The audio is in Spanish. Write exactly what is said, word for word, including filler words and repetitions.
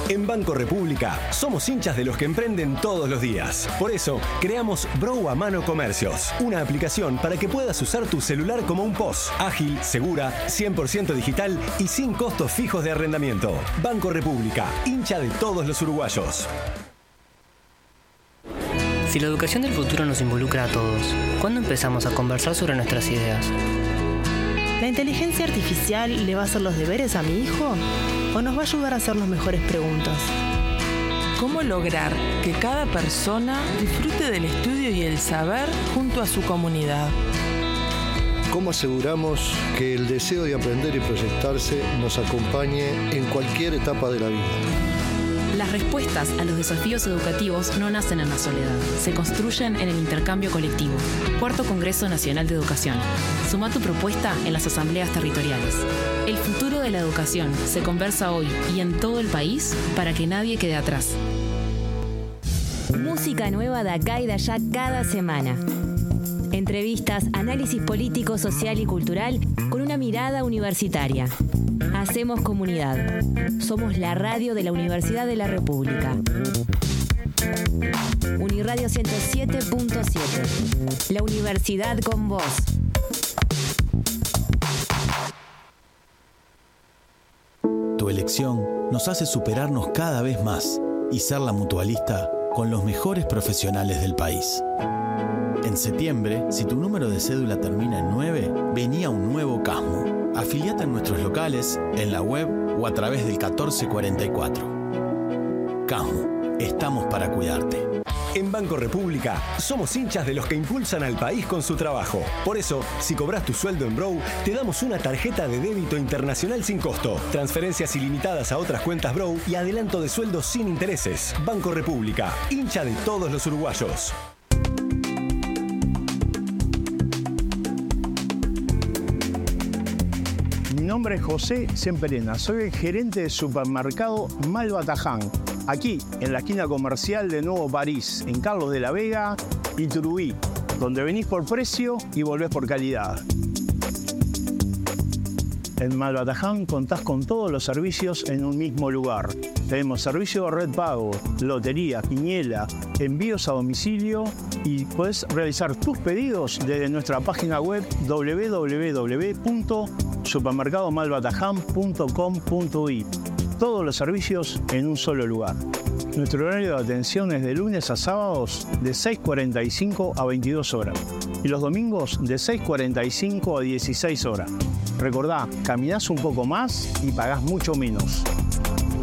En Banco República somos hinchas de los que emprenden todos los días. Por eso creamos Bro a Mano Comercios, una aplicación para que puedas usar tu celular como un P O S, ágil, segura, cien por ciento digital y sin costos fijos de arrendamiento. Banco República, hincha de todos los uruguayos. Si la educación del futuro nos involucra a todos, ¿cuándo empezamos a conversar sobre nuestras ideas? ¿La inteligencia artificial le va a hacer los deberes a mi hijo? ¿O nos va a ayudar a hacer las mejores preguntas? ¿Cómo lograr que cada persona disfrute del estudio y el saber junto a su comunidad? ¿Cómo aseguramos que el deseo de aprender y proyectarse nos acompañe en cualquier etapa de la vida? Las respuestas a los desafíos educativos no nacen en la soledad, se construyen en el intercambio colectivo. Cuarto Congreso Nacional de Educación. Suma tu propuesta en las asambleas territoriales. El futuro de la educación se conversa hoy y en todo el país para que nadie quede atrás. Música nueva de acá y de allá cada semana. Entrevistas, análisis político, social y cultural con una mirada universitaria. Hacemos comunidad. Somos la radio de la Universidad de la República. Uniradio ciento siete punto siete. La universidad con vos. Tu elección nos hace superarnos cada vez más y ser la mutualista con los mejores profesionales del país. En septiembre, si tu número de cédula termina en nueve, vení a un nuevo Casmu. Afiliate en nuestros locales, en la web o a través del catorce cuarenta y cuatro. Casmu, estamos para cuidarte. En Banco República somos hinchas de los que impulsan al país con su trabajo. Por eso, si cobras tu sueldo en Bro, te damos una tarjeta de débito internacional sin costo, transferencias ilimitadas a otras cuentas Bro y adelanto de sueldo sin intereses. Banco República, hincha de todos los uruguayos. Mi nombre es José Semperena, soy el gerente del supermercado Malva Taján, aquí en la esquina comercial de Nuevo París, en Carlos de la Vega y Turubí, donde venís por precio y volvés por calidad. En Malva Taján contás con todos los servicios en un mismo lugar. Tenemos servicio de red pago, lotería, quiniela, envíos a domicilio y podés realizar tus pedidos desde nuestra página web doble u doble u doble u punto supermercado malva taján punto com punto i. Todos los servicios en un solo lugar. Nuestro horario de atención es de lunes a sábados de seis cuarenta y cinco a veintidós horas y los domingos de seis cuarenta y cinco a dieciséis horas. Recordá, caminás un poco más y pagás mucho menos.